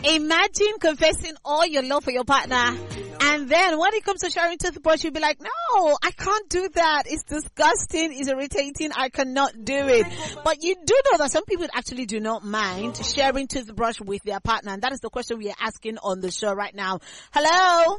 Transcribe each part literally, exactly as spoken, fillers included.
Imagine confessing all your love for your partner, and then when it comes to sharing toothbrush, you'll be like, no, I can't do that. It's disgusting. It's irritating. I cannot do it. But you do know that some people actually do not mind sharing toothbrush with their partner, and that is the question we are asking on the show right now. Hello.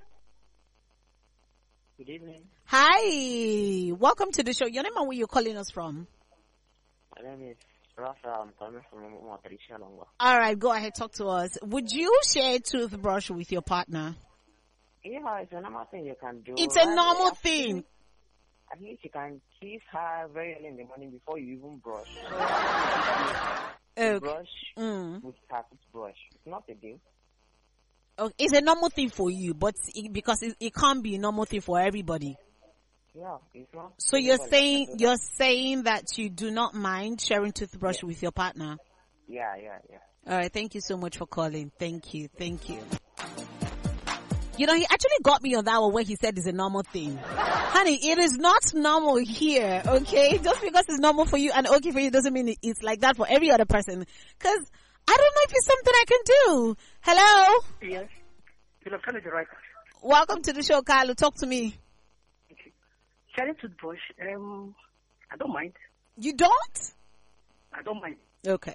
Good evening. Hi. Welcome to the show. Your name and where you're calling us from? My name is Rafa. I'm coming from Montreal. All right, go ahead, talk to us. Would you share a toothbrush with your partner? Yeah, it's a normal thing you can do. It's a normal thing. At least you can kiss her very early in the morning before you even brush. Okay. Brush Mm. with her toothbrush. It's not a deal. Okay. It's a normal thing for you, but it, because it, it can't be a normal thing for everybody. Yeah, it's not. So you're saying you're saying that you do not mind sharing toothbrush Yeah. with your partner? Yeah, yeah, yeah. All right. Thank you so much for calling. Thank you. Thank you. You know, he actually got me on that one when he said it's a normal thing. Honey, it is not normal here, okay? Just because it's normal for you and okay for you doesn't mean it's like that for every other person. Because I don't know if it's something I can do. Hello? Yes. You have found the right. Welcome to the show, Carlo. Talk to me. Sharing toothbrush, um, I don't mind. You don't? I don't mind. Okay.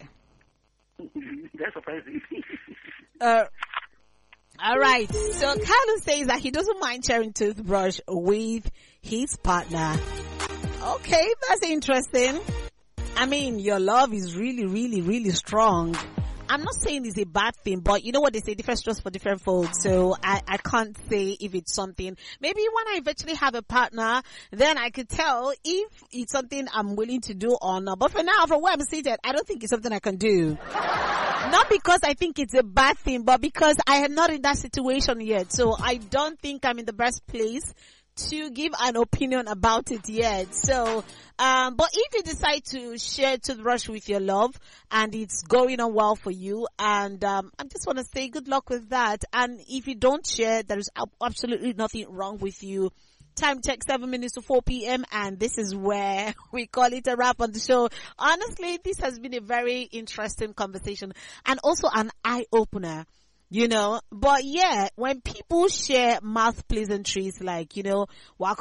That's surprising. Uh, all right. So Carlo says that he doesn't mind sharing toothbrush with his partner. Okay, that's interesting. I mean, your love is really, really, really strong. I'm not saying it's a bad thing, but you know what they say, different strokes for different folks. So I, I can't say if it's something. Maybe when I eventually have a partner, then I could tell if it's something I'm willing to do or not. But for now, from where I'm seated, I don't think it's something I can do. Not because I think it's a bad thing, but because I am not in that situation yet. So I don't think I'm in the best place to give an opinion about it yet. So, um, but if you decide to share toothbrush with your love and it's going on well for you, and um, I just want to say good luck with that. And if you don't share, there is absolutely nothing wrong with you. Time check seven minutes to four p.m. and this is where we call it a wrap on the show. Honestly, this has been a very interesting conversation and also an eye opener. You know, but yeah, when people share mouth pleasantries like, you know,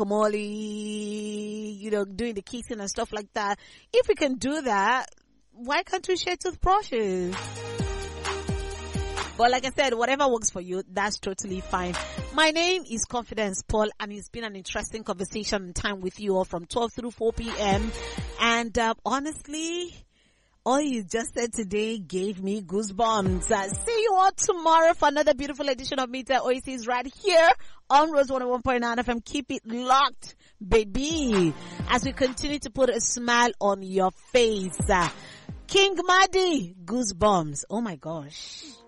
guacamole, you know, doing the kissing and stuff like that, if we can do that, why can't we share toothbrushes? But like I said, whatever works for you, that's totally fine. My name is Confidence Paul, and it's been an interesting conversation and time with you all from twelve through four p.m. And uh, honestly, all you just said today gave me goosebumps. Uh, see you all tomorrow for another beautiful edition of Meet the Oasis right here on Rose one oh one point nine F M. Keep it locked, baby, as we continue to put a smile on your face. Uh, King Madi, goosebumps. Oh my gosh.